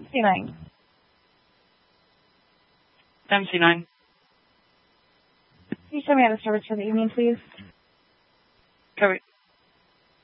MC9. MC9. Can you show me how to service for the evening, please? Copy.